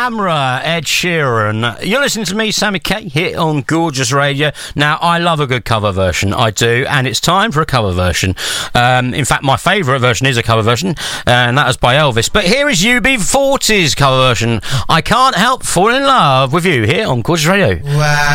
Camera, Ed Sheeran. You're listening to me, Sammy K, here on Gorgeous Radio. Now, I love a good cover version, I do, and it's time for a cover version. In fact, my favourite version is a cover version, and that was by Elvis. But here is UB40's cover version. I Can't Help Falling in Love with You, here on Gorgeous Radio. Wow.